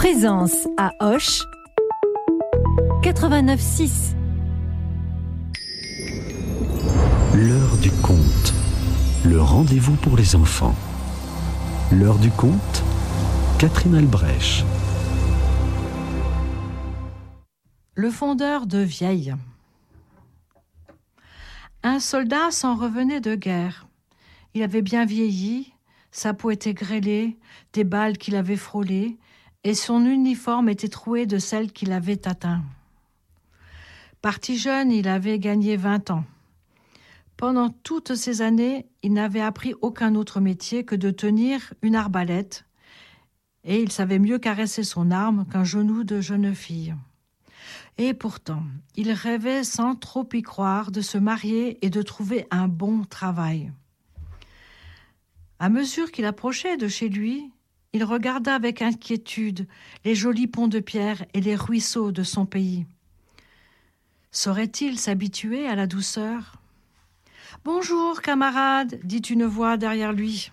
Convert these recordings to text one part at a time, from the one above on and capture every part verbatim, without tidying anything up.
Présence à Auch quatre-vingt-neuf six. L'heure du conte, le rendez-vous pour les enfants. L'heure du conte, Catherine Albrecht. Le fondeur de Vieille. Un soldat s'en revenait de guerre. Il avait bien vieilli, sa peau était grêlée, des balles qu'il avait frôlées, et son uniforme était troué de celles qui l'avaient atteint. Parti jeune, il avait gagné vingt ans. Pendant toutes ces années, il n'avait appris aucun autre métier que de tenir une arbalète, et il savait mieux caresser son arme qu'un genou de jeune fille. Et pourtant, il rêvait sans trop y croire de se marier et de trouver un bon travail. À mesure qu'il approchait de chez lui, il regarda avec inquiétude les jolis ponts de pierre et les ruisseaux de son pays. Saurait-il s'habituer à la douceur ? « Bonjour, camarade !» dit une voix derrière lui.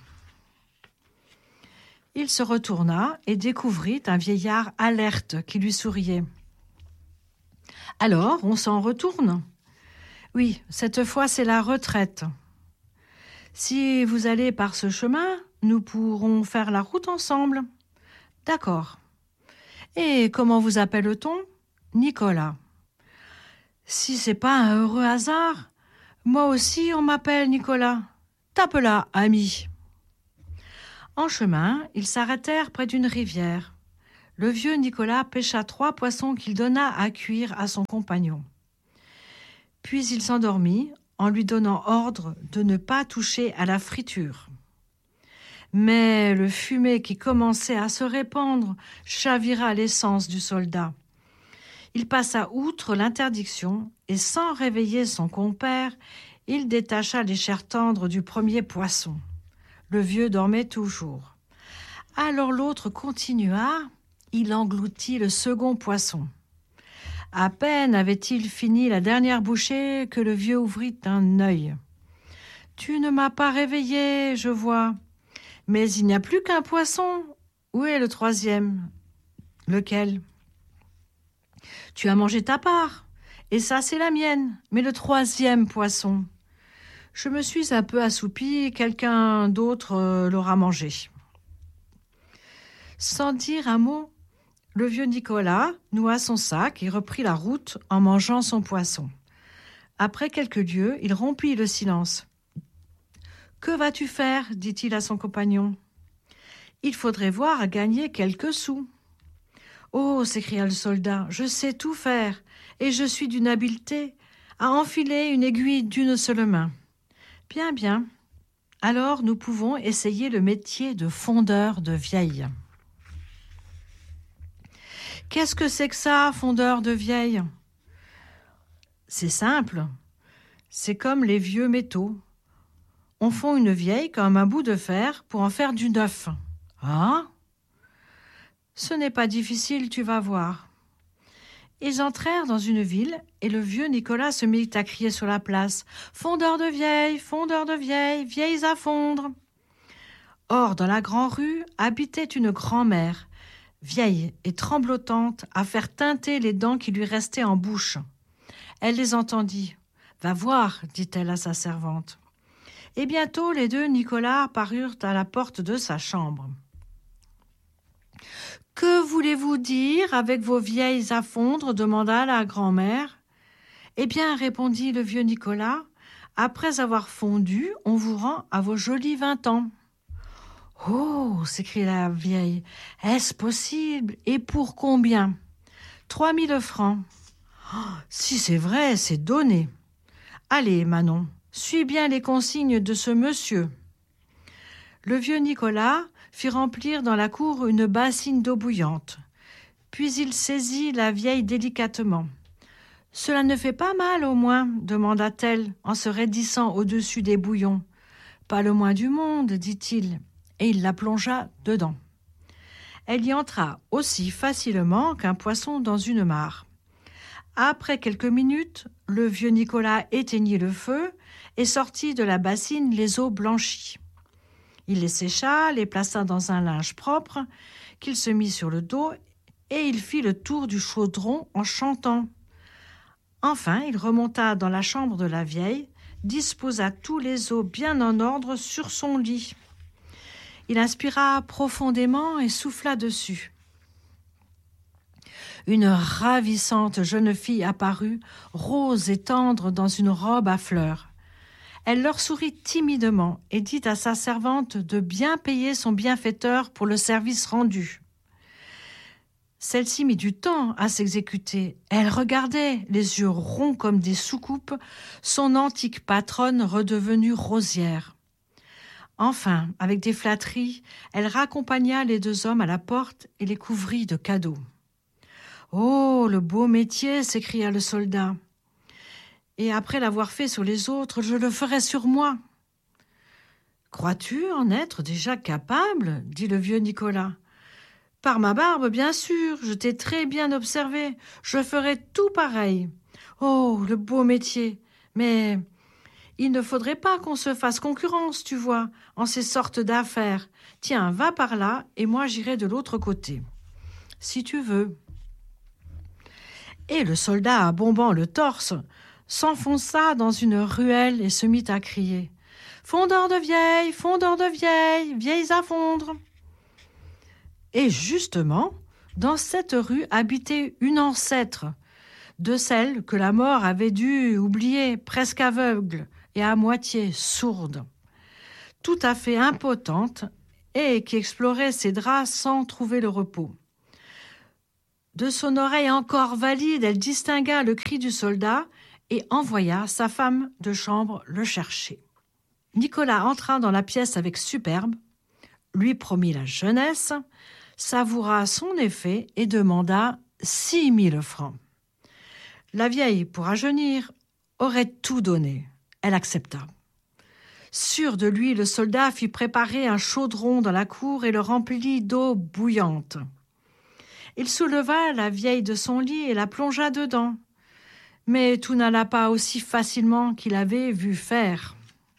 Il se retourna et découvrit un vieillard alerte qui lui souriait. « Alors, on s'en retourne ? Oui, cette fois c'est la retraite. Si vous allez par ce chemin, nous pourrons faire la route ensemble. D'accord. Et comment vous appelle-t-on ? Nicolas. Si c'est pas un heureux hasard, moi aussi on m'appelle Nicolas. Tape là, ami. En chemin, ils s'arrêtèrent près d'une rivière. Le vieux Nicolas pêcha trois poissons qu'il donna à cuire à son compagnon. Puis il s'endormit en lui donnant ordre de ne pas toucher à la friture. Mais le fumet qui commençait à se répandre chavira l'essence du soldat. Il passa outre l'interdiction et, sans réveiller son compère, il détacha les chairs tendres du premier poisson. Le vieux dormait toujours. Alors l'autre continua, il engloutit le second poisson. À peine avait-il fini la dernière bouchée que le vieux ouvrit un œil. « Tu ne m'as pas réveillé, je vois. Mais il n'y a plus qu'un poisson. Où est le troisième ? Lequel ? Tu as mangé ta part, et ça c'est la mienne. Mais le troisième poisson ? Je me suis un peu assoupi, quelqu'un d'autre euh, l'aura mangé. » Sans dire un mot, le vieux Nicolas noua son sac et reprit la route en mangeant son poisson. Après quelques lieues, il rompit le silence. « Que vas-tu faire ?» dit-il à son compagnon. « Il faudrait voir à gagner quelques sous. »« Oh !» s'écria le soldat, « je sais tout faire, et je suis d'une habileté à enfiler une aiguille d'une seule main. » « Bien, bien. Alors nous pouvons essayer le métier de fondeur de vieille. » « Qu'est-ce que c'est que ça, fondeur de vieille ?» ?»« C'est simple. C'est comme les vieux métaux. On fond une vieille comme un bout de fer pour en faire du neuf. »« Ah !»« Ce n'est pas difficile, tu vas voir. » Ils entrèrent dans une ville et le vieux Nicolas se mit à crier sur la place « Fondeur de vieilles, fondeur de vieilles, vieilles à fondre !» Or, dans la grande rue, habitait une grand-mère, vieille et tremblotante, à faire teinter les dents qui lui restaient en bouche. Elle les entendit. « Va voir, » dit-elle à sa servante. Et bientôt, les deux Nicolas parurent à la porte de sa chambre. « Que voulez-vous dire avec vos vieilles à fondre ?» demanda la grand-mère. « Eh bien, » répondit le vieux Nicolas, « après avoir fondu, on vous rend à vos jolis vingt ans. »« Oh !» s'écria la vieille, « est-ce possible ? Et pour combien ? » ?»« Trois mille francs. Oh, » « Si c'est vrai, c'est donné. Allez, Manon, suis bien les consignes de ce monsieur. » Le vieux Nicolas fit remplir dans la cour une bassine d'eau bouillante. Puis il saisit la vieille délicatement. « Cela ne fait pas mal, au moins ?» demanda-t-elle en se raidissant au-dessus des bouillons. « Pas le moins du monde, » dit-il, et il la plongea dedans. Elle y entra aussi facilement qu'un poisson dans une mare. Après quelques minutes, le vieux Nicolas éteignit le feu et sortit de la bassine les eaux blanchies. Il les sécha, les plaça dans un linge propre, qu'il se mit sur le dos et il fit le tour du chaudron en chantant. Enfin, il remonta dans la chambre de la vieille, disposa tous les os bien en ordre sur son lit. Il inspira profondément et souffla dessus. Une ravissante jeune fille apparut, rose et tendre dans une robe à fleurs. Elle leur sourit timidement et dit à sa servante de bien payer son bienfaiteur pour le service rendu. Celle-ci mit du temps à s'exécuter. Elle regardait, les yeux ronds comme des soucoupes, son antique patronne redevenue rosière. Enfin, avec des flatteries, elle raccompagna les deux hommes à la porte et les couvrit de cadeaux. « Oh, le beau métier !» s'écria le soldat. « Et après l'avoir fait sur les autres, je le ferai sur moi. »« Crois-tu en être déjà capable ?» dit le vieux Nicolas. « Par ma barbe, bien sûr, je t'ai très bien observé. Je ferai tout pareil. Oh, le beau métier! Mais il ne faudrait pas qu'on se fasse concurrence, tu vois, en ces sortes d'affaires. Tiens, va par là, et moi j'irai de l'autre côté. Si tu veux. » Et le soldat, bombant le torse, s'enfonça dans une ruelle et se mit à crier « Fondeur de vieilles, fondeur de vieilles, vieilles à fondre !» Et justement, dans cette rue habitait une ancêtre de celle que la mort avait dû oublier, presque aveugle et à moitié sourde, tout à fait impotente et qui explorait ses draps sans trouver le repos. De son oreille encore valide, elle distingua le cri du soldat et envoya sa femme de chambre le chercher. Nicolas entra dans la pièce avec superbe, lui promit la jeunesse, savoura son effet et demanda six mille francs. La vieille, pour rajeunir, aurait tout donné. Elle accepta. Sûr de lui, le soldat fit préparer un chaudron dans la cour et le remplit d'eau bouillante. Il souleva la vieille de son lit et la plongea dedans. Mais tout n'alla pas aussi facilement qu'il avait vu faire.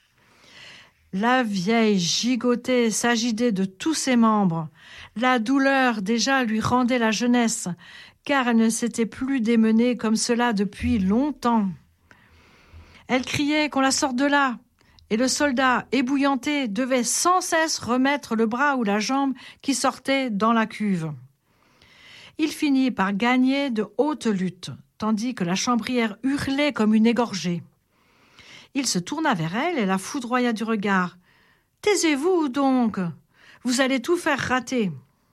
La vieille gigotait, s'agitait de tous ses membres. La douleur déjà lui rendait la jeunesse, car elle ne s'était plus démenée comme cela depuis longtemps. Elle criait qu'on la sorte de là, et le soldat, ébouillanté, devait sans cesse remettre le bras ou la jambe qui sortait dans la cuve. Il finit par gagner de haute lutte, tandis que la chambrière hurlait comme une égorgée. Il se tourna vers elle et la foudroya du regard. « Taisez-vous donc, vous allez tout faire rater. »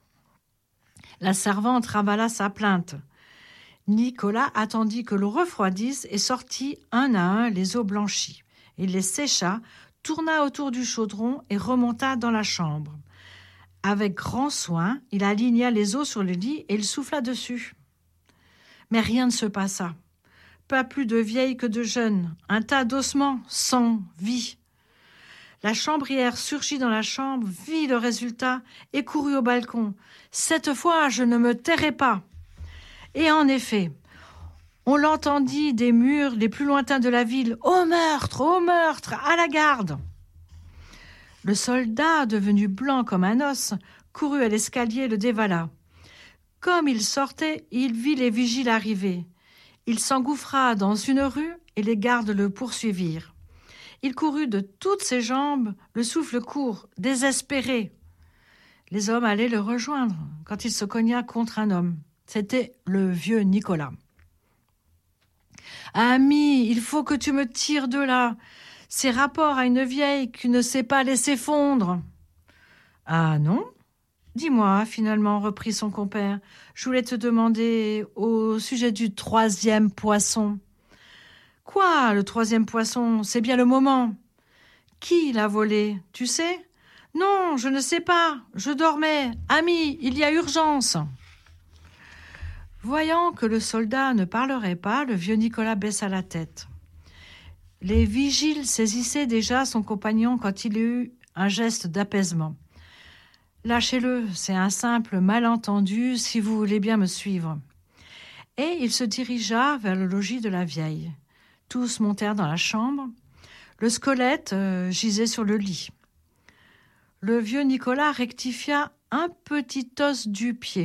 La servante ravala sa plainte. Nicolas attendit que l'eau refroidisse et sortit un à un les os blanchis. Il les sécha, tourna autour du chaudron et remonta dans la chambre. Avec grand soin, il aligna les os sur le lit et il souffla dessus. Mais rien ne se passa. Pas plus de vieilles que de jeunes, un tas d'ossements, sans vie. La chambrière surgit dans la chambre, vit le résultat et courut au balcon. « Cette fois, je ne me tairai pas !» Et en effet, on l'entendit des murs les plus lointains de la ville. « Au meurtre, au meurtre, à la garde !» Le soldat, devenu blanc comme un os, courut à l'escalier et le dévala. Comme il sortait, il vit les vigiles arriver. Il s'engouffra dans une rue et les gardes le poursuivirent. Il courut de toutes ses jambes, le souffle court, désespéré. Les hommes allaient le rejoindre quand il se cogna contre un homme. C'était le vieux Nicolas. « Ami, il faut que tu me tires de là. C'est rapport à une vieille qui ne sait pas laisser fondre. »« Ah non ? Dis-moi, finalement, reprit son compère. Je voulais te demander au sujet du troisième poisson. »« Quoi, le troisième poisson ? C'est bien le moment. »« Qui l'a volé, tu sais ? » ?»« Non, je ne sais pas. Je dormais. Ami, il y a urgence. » Voyant que le soldat ne parlerait pas, le vieux Nicolas baissa la tête. Les vigiles saisissaient déjà son compagnon quand il eut un geste d'apaisement. « Lâchez-le, c'est un simple malentendu, si vous voulez bien me suivre. » Et il se dirigea vers le logis de la vieille. Tous montèrent dans la chambre. Le squelette euh, gisait sur le lit. Le vieux Nicolas rectifia un petit os du pied.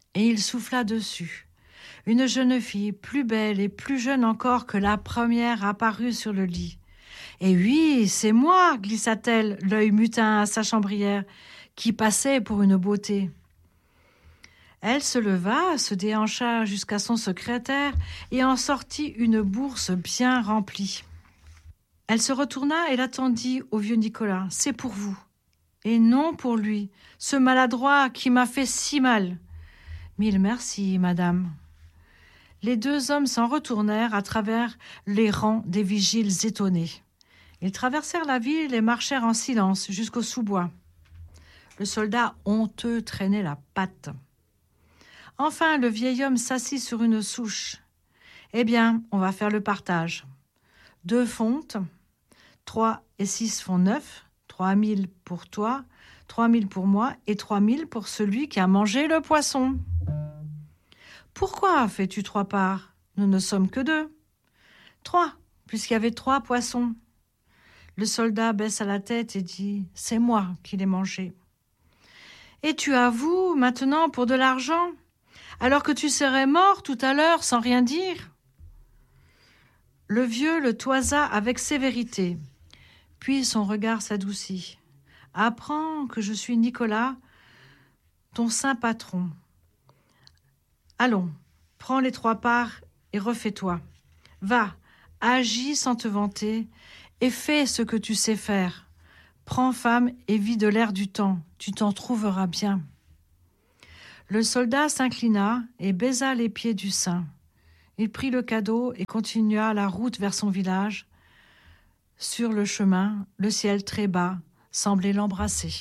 et il souffla dessus. Une jeune fille, plus belle et plus jeune encore que la première, apparut sur le lit. « Eh oui, c'est moi !» glissa-t-elle, l'œil mutin à sa chambrière, qui passait pour une beauté. Elle se leva, se déhancha jusqu'à son secrétaire et en sortit une bourse bien remplie. Elle se retourna et l'attendit au vieux Nicolas. « C'est pour vous. » Et non pour lui, ce maladroit qui m'a fait si mal. « Mille merci, madame. » Les deux hommes s'en retournèrent à travers les rangs des vigiles étonnés. Ils traversèrent la ville et marchèrent en silence jusqu'au sous-bois. Le soldat honteux traînait la patte. Enfin, le vieil homme s'assit sur une souche. « Eh bien, on va faire le partage. Deux fontes, trois et six font neuf, trois mille pour toi, trois mille pour moi et trois mille pour celui qui a mangé le poisson. » « Pourquoi fais-tu trois parts ? Nous ne sommes que deux. »« Trois, puisqu'il y avait trois poissons. » Le soldat baissa la tête et dit « C'est moi qui l'ai mangé. »« Et tu avoues maintenant pour de l'argent, alors que tu serais mort tout à l'heure sans rien dire ?» Le vieux le toisa avec sévérité, puis son regard s'adoucit. « Apprends que je suis Nicolas, ton saint patron. Allons, prends les trois parts et refais-toi. Va, agis sans te vanter et fais ce que tu sais faire. Prends femme et vis de l'air du temps, tu t'en trouveras bien. » Le soldat s'inclina et baisa les pieds du saint. Il prit le cadeau et continua la route vers son village. Sur le chemin, le ciel très bas semblait l'embrasser.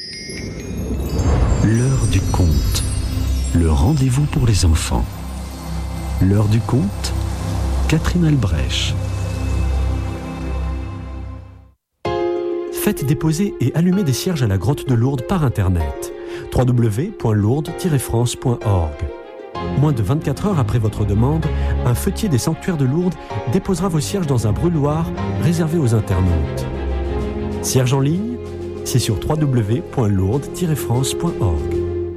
L'heure du conte. Le rendez-vous pour les enfants. L'heure du conte, Catherine Albrecht. Faites déposer et allumer des cierges à la grotte de Lourdes par Internet. w w w point lourdes tiret france point org. Moins de vingt-quatre heures après votre demande, un fêtier des sanctuaires de Lourdes déposera vos cierges dans un brûloir réservé aux internautes. Cierges en ligne, c'est sur w w w point lourdes tiret france point org.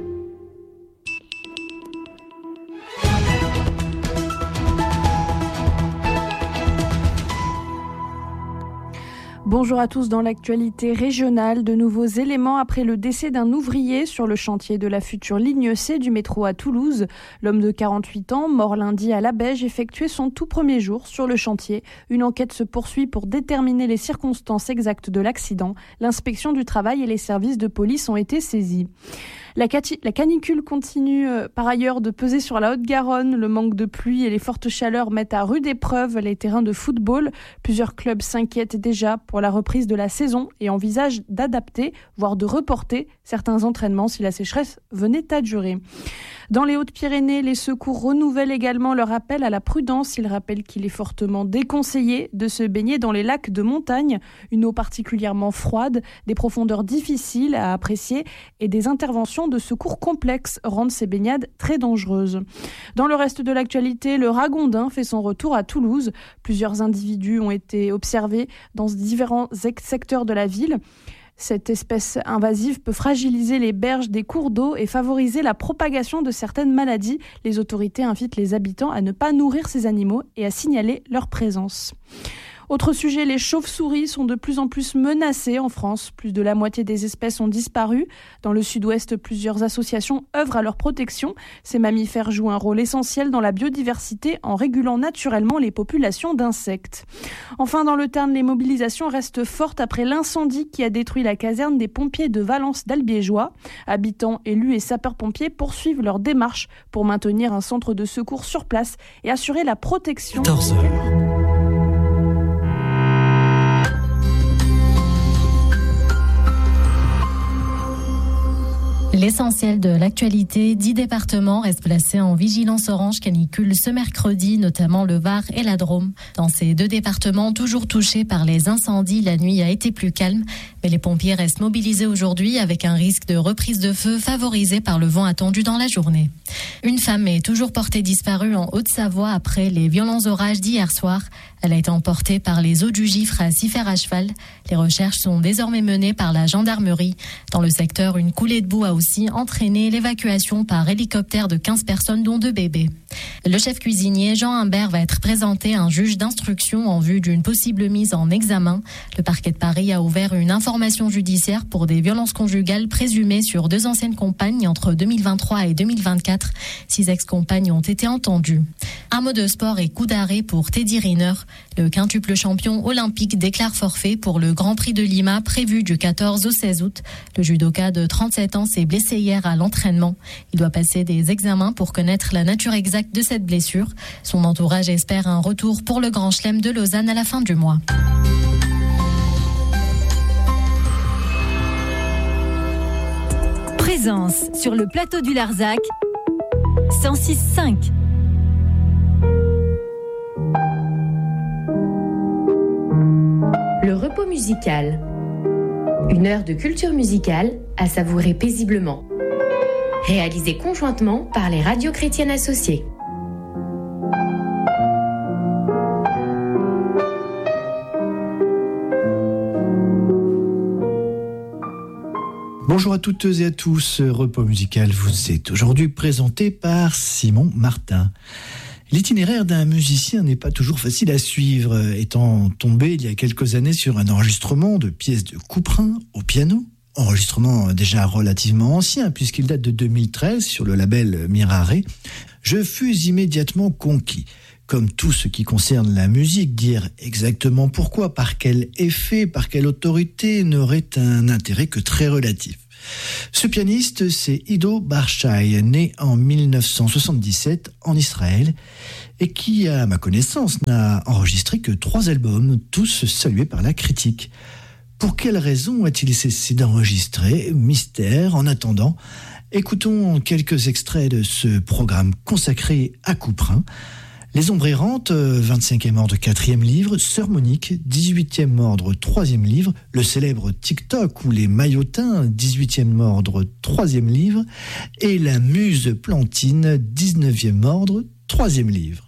Bonjour à tous. Dans l'actualité régionale, de nouveaux éléments après le décès d'un ouvrier sur le chantier de la future ligne C du métro à Toulouse. L'homme de quarante-huit ans, mort lundi à Labège, effectuait son tout premier jour sur le chantier. Une enquête se poursuit pour déterminer les circonstances exactes de l'accident. L'inspection du travail et les services de police ont été saisis. La, cati- la canicule continue euh, par ailleurs de peser sur la Haute-Garonne. Le manque de pluie et les fortes chaleurs mettent à rude épreuve les terrains de football. Plusieurs clubs s'inquiètent déjà pour la reprise de la saison et envisagent d'adapter, voire de reporter certains entraînements si la sécheresse venait à durer. Dans les Hautes-Pyrénées, les secours renouvellent également leur appel à la prudence. Ils rappellent qu'il est fortement déconseillé de se baigner dans les lacs de montagne. Une eau particulièrement froide, des profondeurs difficiles à apprécier et des interventions de secours complexes rendent ces baignades très dangereuses. Dans le reste de l'actualité, le ragondin fait son retour à Toulouse. Plusieurs individus ont été observés dans différents secteurs de la ville. Cette espèce invasive peut fragiliser les berges des cours d'eau et favoriser la propagation de certaines maladies. Les autorités invitent les habitants à ne pas nourrir ces animaux et à signaler leur présence. Autre sujet, les chauves-souris sont de plus en plus menacées en France. Plus de la moitié des espèces ont disparu. Dans le sud-ouest, plusieurs associations œuvrent à leur protection. Ces mammifères jouent un rôle essentiel dans la biodiversité en régulant naturellement les populations d'insectes. Enfin, dans le Tarn, les mobilisations restent fortes après l'incendie qui a détruit la caserne des pompiers de Valence d'Albiégeois. Habitants, élus et sapeurs-pompiers poursuivent leur démarche pour maintenir un centre de secours sur place et assurer la protection. quatorze heures. L'essentiel de l'actualité, dix départements restent placés en vigilance orange canicule ce mercredi, notamment le Var et la Drôme. Dans ces deux départements, toujours touchés par les incendies, la nuit a été plus calme, mais les pompiers restent mobilisés aujourd'hui avec un risque de reprise de feu favorisé par le vent attendu dans la journée. Une femme est toujours portée disparue en Haute-Savoie après les violents orages d'hier soir. Elle a été emportée par les eaux du Gifre à s'y faire à cheval. Les recherches sont désormais menées par la gendarmerie. Dans le secteur, une coulée de boue a aussi entraîné l'évacuation par hélicoptère de quinze personnes, dont deux bébés. Le chef cuisinier Jean Humbert va être présenté à un juge d'instruction en vue d'une possible mise en examen. Le parquet de Paris a ouvert une information judiciaire pour des violences conjugales présumées sur deux anciennes compagnes entre deux mille vingt-trois et deux mille vingt-quatre. Six ex-compagnes ont été entendues. Un mot de sport et coup d'arrêt pour Teddy Riner. Le quintuple champion olympique déclare forfait pour le Grand Prix de Lima prévu du quatorze au seize août. Le judoka de trente-sept ans s'est blessé hier à l'entraînement. Il doit passer des examens pour connaître la nature exacte de cette blessure. Son entourage espère un retour pour le Grand Chelem de Lausanne à la fin du mois. Présence sur le plateau du Larzac, cent six virgule cinq. Le repos musical. Une heure de culture musicale à savourer paisiblement. Réalisée conjointement par les radios chrétiennes associées. Bonjour à toutes et à tous, Repos musical vous est aujourd'hui présenté par Simon Martin. L'itinéraire d'un musicien n'est pas toujours facile à suivre, étant tombé il y a quelques années sur un enregistrement de pièces de Couperin au piano, enregistrement déjà relativement ancien puisqu'il date de deux mille treize sur le label Mirare. Je fus immédiatement conquis. Comme tout ce qui concerne la musique, dire exactement pourquoi, par quel effet, par quelle autorité n'aurait un intérêt que très relatif. Ce pianiste, c'est Ido Barshai, né en mille neuf cent soixante-dix-sept en Israël et qui, à ma connaissance, n'a enregistré que trois albums, tous salués par la critique. Pour quelle raison a-t-il cessé d'enregistrer ? Mystère. En attendant, écoutons quelques extraits de ce programme consacré à Couperin. Les Ombres errantes, vingt-cinquième ordre, quatrième livre, Sœur Monique, dix-huitième ordre, troisième livre, le célèbre TikTok ou les Maillotins, dix-huitième ordre, troisième livre, et la Muse Plantine, dix-neuvième ordre, troisième livre.